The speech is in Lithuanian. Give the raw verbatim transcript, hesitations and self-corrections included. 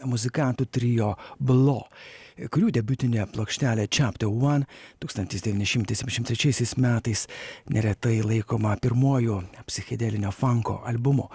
muzikantų trio Blow, kurių debiutinė plokštelė Chapter One tūkstantis devyni šimtai septyniasdešimt trečiaisiais metais neretai laikoma pirmuoju psichedelinio funko albumu.